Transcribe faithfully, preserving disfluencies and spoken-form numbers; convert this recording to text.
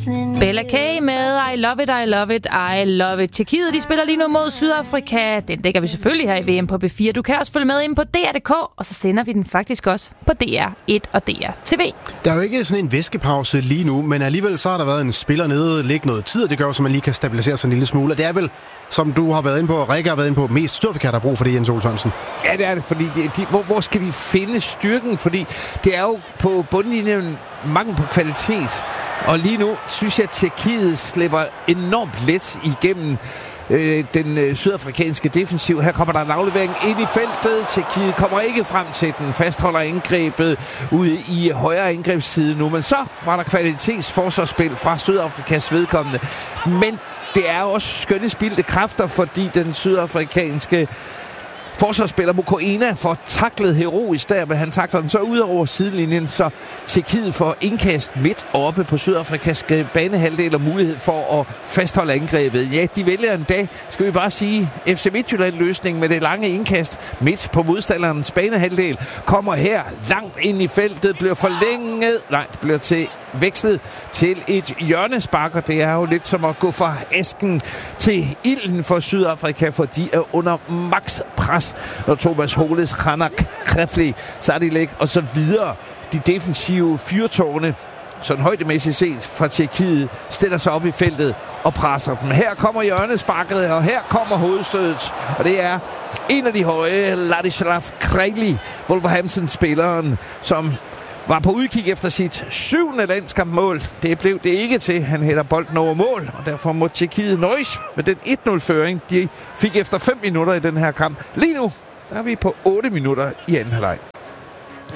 Bella K med I Love It, I Love It, I Love It. Tjekkiet, de spiller lige nu mod Sydafrika. Den dækker vi selvfølgelig her i V M på B fire. Du kan også følge med ind på D R punktum D K, og så sender vi den faktisk også på D R et og D R T V. Der er jo ikke sådan en væskepause lige nu, men alligevel så har der været en spiller nede, ligge noget tid, og det gør jo, så man lige kan stabilisere sig en lille smule. Og det er vel, som du har været inde på, og Rikke har været inde på, mest Sydafrika, der har brug for det, Jens Olsson. Ja, det er det, fordi de, de, hvor, hvor skal de finde styrken? Fordi det er jo på bundlinjen mangel på kvalitet. Og lige nu synes jeg, at Tjekkiet slipper enormt let igennem øh, den øh, sydafrikanske defensiv. Her kommer der en aflevering ind i feltet. Tjekkiet kommer ikke frem til den. Fastholder indgrebet ude i højre indgrebsside nu. Men så var der kvalitetsforsvarsspil fra Sydafrikas vedkommende. Men det er også skønne spildte kræfter, fordi den sydafrikanske forsvarsspiller Mokoena får taklet heroisk der, men han takler den så ud over sidelinjen, så Tjekkiet får indkast midt oppe på Sydafrikas banehalvdel og mulighed for at fastholde angrebet. Ja, de vælger en dag, skal vi bare sige, F C Midtjylland-løsning med det lange indkast midt på modstanderens banehalvdel. Kommer her langt ind i feltet, bliver forlænget, nej, det bliver til vekslet til et hjørnespark, og det er jo lidt som at gå fra asken til ilden for Sydafrika, for de er under max pres, når Thomas Holes, Hanak, Krefli, Sadilek og så videre. De defensive fyrtårne, sådan højdemæssigt set fra Tjekkiet, stiller sig op i feltet og presser dem. Her kommer hjørnesparket, og her kommer hovedstødet, og det er en af de høje, Ladislav Krejli, Wolverhampton-spilleren, som var på udkig efter sit syvende landskampmål. Det blev det ikke til. Han hælder bolden over mål, og derfor må Tjekkiet nøjes med den et nul-føring, de fik efter fem minutter i den her kamp. Lige nu der er vi på otte minutter i anden halvleg.